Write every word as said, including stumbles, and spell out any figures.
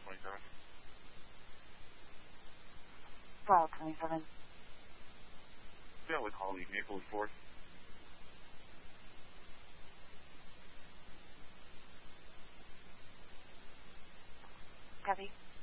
twenty-seven. Bravo twenty-seven. Yeah, with Holly, Maple Fourth. Copy.